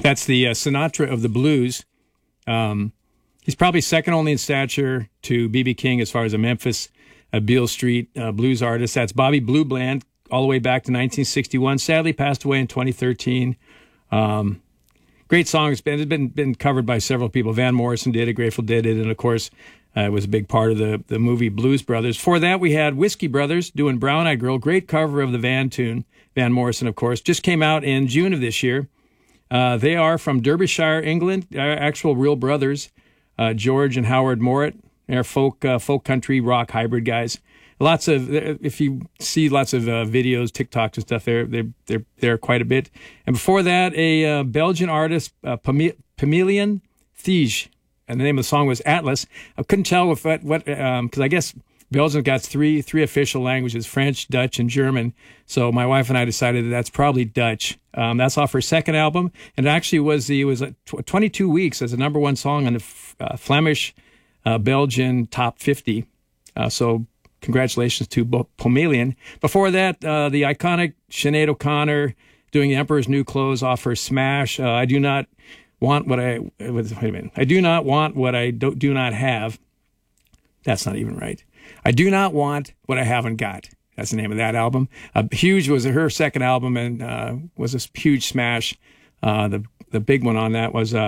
That's the Sinatra of the blues. He's probably second only in stature to B.B. King as far as a Memphis Beale Street blues artist. That's Bobby Blue Bland, all the way back to 1961. Sadly passed away in 2013. Great song. It's been covered by several people. Van Morrison did it, Grateful Dead did it, and of course it was a big part of the movie Blues Brothers. For that, we had Whiskey Brothers doing Brown Eyed Girl. Great cover of the Van tune. Van Morrison, of course. Just came out in June of this year. They are from Derbyshire, England. Actual real brothers, George and Howard Morritt. They're folk country rock hybrid guys. If you see lots of videos, TikToks and stuff, they're there quite a bit. And before that, a Belgian artist, Pamelian Thige, and the name of the song was Atlas. I couldn't tell what because I guess Belgium got three official languages: French, Dutch, and German. So my wife and I decided that's probably Dutch. That's off her second album, and it actually was 22 weeks as a number one song on the Flemish Belgian top 50. So congratulations to Pamelian. Before that, the iconic Sinead O'Connor doing The Emperor's New Clothes off her Smash. I do not want what I do not want what I do not have. That's not even right. I do not want what I haven't got. That's the name of that album. Huge was her second album and was a huge smash. The big one on that was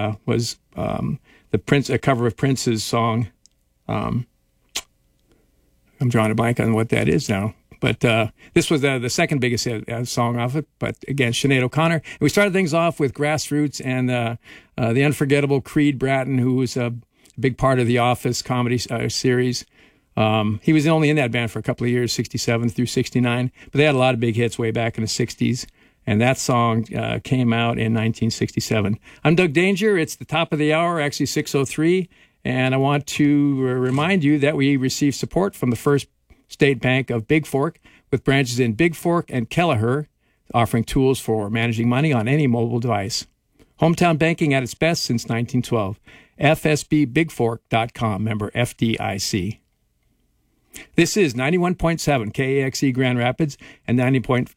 the Prince, a cover of Prince's song. I'm drawing a blank on what that is now. But this was the second biggest song off it. But again, Sinead O'Connor. And we started things off with Grassroots and the unforgettable Creed Bratton, who was a big part of the Office comedy series. He was only in that band for a couple of years, 67 through 69. But they had a lot of big hits way back in the 60s. And that song came out in 1967. I'm Doug Danger. It's the top of the hour, actually 6:03. And I want to remind you that we received support from the First State Bank of Big Fork, with branches in Big Fork and Kelleher, offering tools for managing money on any mobile device. Hometown banking at its best since 1912. FSBBigFork.com, member FDIC. This is 91.7 KAXE Grand Rapids and 90.5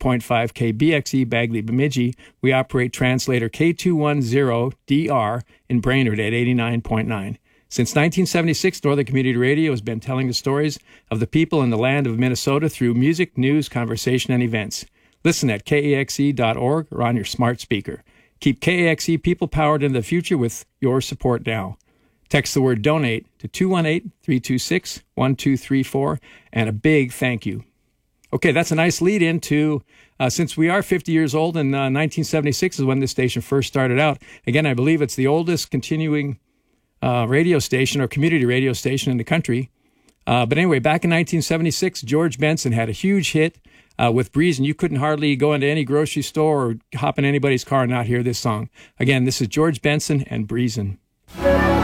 KBXE Bagley Bemidji. We operate translator K210DR in Brainerd at 89.9. Since 1976, Northern Community Radio has been telling the stories of the people in the land of Minnesota through music, news, conversation, and events. Listen at KAXE.org or on your smart speaker. Keep KAXE people-powered into the future with your support now. Text the word DONATE to 218-326-1234, and a big thank you. Okay, that's a nice lead into, since we are 50 years old, and 1976 is when this station first started out. Again, I believe it's the oldest continuing radio station or community radio station in the country. But anyway, back in 1976, George Benson had a huge hit with Breezin'. You couldn't hardly go into any grocery store or hop in anybody's car and not hear this song. Again, this is George Benson and Breezin'.